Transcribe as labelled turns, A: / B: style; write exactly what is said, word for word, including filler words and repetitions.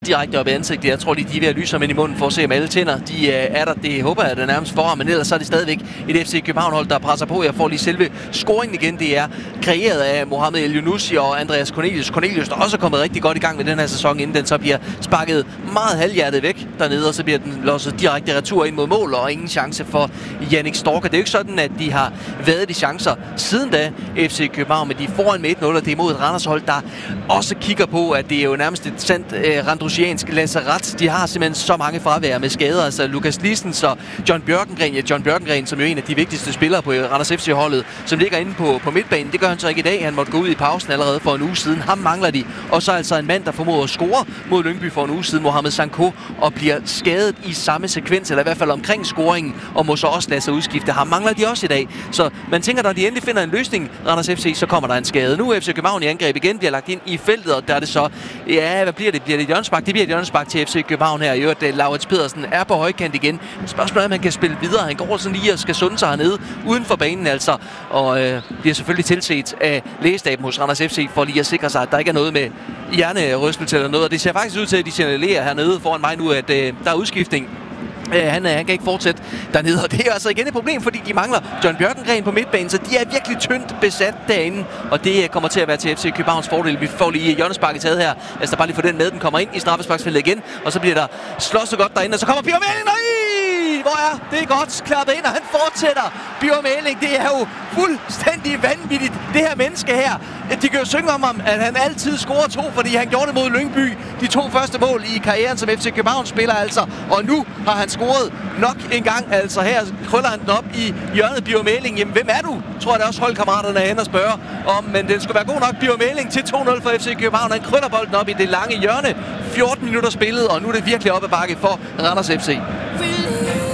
A: direkte op i ansigtet. Jeg tror lige, de er ved at lyse ham ind i munden for at se, om alle tænder de øh, er der. Det håber jeg, det er nærmest for ham, men ellers så er det stadigvæk et F C København-hold, der presser på. Jeg får lige selve scoringen igen. Det er kreeret af Mohamed El-Younousi og Andreas Cornelius. Cornelius, der også er kommet rigtig godt i gang med den her sæson, inden den så bliver sparket meget halvhjertet væk dernede, og så bliver den losset direkte retur ind mod mål, og ingen chance for Jannik Stork. Det er jo ikke sådan, at de har været de chancer siden da, F C København, men de er foran med et nul, og det er mod et Randers-hold, der også kigger på, at det er jo nærmest et sandt øh, randrusiansk lazaret. De har simpelthen så mange fravær med skader. Altså Lukas Lissens og John Bjørkengren. Ja, John Bjørkengren, som jo er en af de vigtigste spillere på Randers F C-holdet, som ligger inde på, på midtbanen. Det gør han så ikke i dag. Han måtte gå ud i pausen allerede for en uge siden. Ham mangler de. Og så altså en mand, der formåede at score mod Lyngby for en uge siden, Mohamed Sanko, og bliver skadet i samme sekvens, eller i hvert fald omkring scoringen, og må så også lade sig udskifte. Ham mangler de også i dag. Så man tænker, når de endelig finder en løsning, Randers F C, så kommer der en skade. Nu er F C København i angreb igen, bliver lagt ind i feltet, og der er det så, ja, hvad bliver det? Bliver det et hjørnespark? Det bliver et hjørnespark til F C København her. I øvrigt, uh, Laurits Pedersen er på højkant igen. Spørgsmålet er, om han kan spille videre. Han går sådan lige og skal sunde sig hernede uden for banen altså, og øh, bliver selvfølgelig tilset af lægestaben hos Randers F C for lige at sikre sig, at der ikke er noget med hjernerystelse eller noget. Og det ser faktisk ud til, at de signalerer hernede foran mig nu, at øh, der er udskiftning. Uh, han, uh, han kan ikke fortsætte dernede, og det er altså igen et problem, fordi de mangler John Bjørkengren på midtbanen, så de er virkelig tyndt besat derinde, og det uh, kommer til at være til F C Københavns fordel. Vi får lige hjørnesparket taget her, altså bare lige for den med, den kommer ind i straffesparksfeltet igen, og så bliver der slået så godt derinde, og så kommer Birger Meling, nej! Hvor er det er godt klappet ind, og han fortsætter. Birger Meling, det er jo fuldstændig vanvittigt, det her menneske her. De kan jo synge om ham, at han altid scorer to, fordi han gjorde det mod Lyngby. De to første mål i karrieren som F C København spiller altså, og nu har han scoret nok en gang. Altså her krøller han den op i hjørnet. Birger Meling, jamen hvem er du? Tror jeg, det er også holdkammeraterne er hen og spørger om, men den skulle være god nok. Birger Meling til to nul for F C København. Han krøller bolden op i det lange hjørne. fjorten minutter spillet, og nu er det virkelig op ad bakke for Randers F C.